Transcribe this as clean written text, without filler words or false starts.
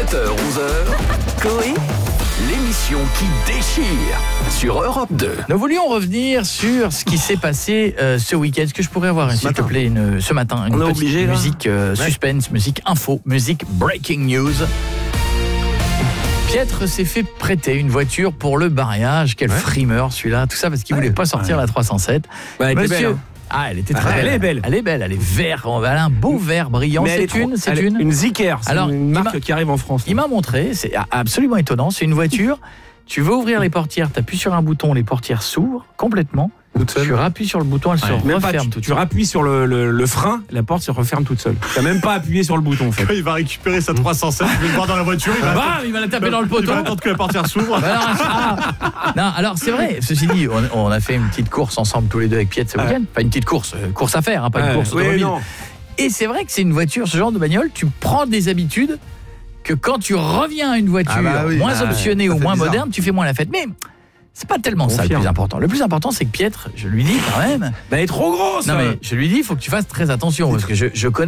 7h-11h, Coé, l'émission qui déchire sur Europe 2. Nous voulions revenir sur ce qui s'est passé ce week-end. Est-ce que je pourrais avoir, s'il te plaît, ce matin, une petite musique suspense, musique info, musique breaking news. Pietre s'est fait prêter une voiture pour le mariage. Quel frimeur celui-là, tout ça parce qu'il voulait pas sortir la 307. Elle était belle, hein. Ah, elle était très belle. Elle est belle. Elle est belle, elle est vert, elle a un beau vert brillant. Mais C'est une Ziker, c'est Alors, une marque qui arrive en France. Il m'a montré, c'est absolument étonnant, c'est une voiture, tu veux ouvrir les portières, tu appuies sur un bouton, les portières s'ouvrent complètement. Tu rappuies sur le bouton, elle se referme. Tu rappuies sur le frein, la porte se referme toute seule. Tu n'as même pas appuyé sur le bouton en fait. Il va récupérer sa 307, il va le voir dans la voiture, il va la taper dans le poteau. Il va attendre que la portière s'ouvre. Non, alors c'est vrai, ceci dit, on a fait une petite course ensemble tous les deux avec Piet ce week-end. Pas une petite course à faire, pas une course automobile. Et c'est vrai que c'est une voiture, ce genre de bagnole, tu prends des habitudes que quand tu reviens à une voiture moins optionnée ou moins moderne, tu fais moins la fête. Mais c'est pas tellement ça le plus important. Le plus important, c'est que Pietre, je lui dis quand même... Elle est trop grosse. Non mais je lui dis, il faut que tu fasses très attention, parce que je connais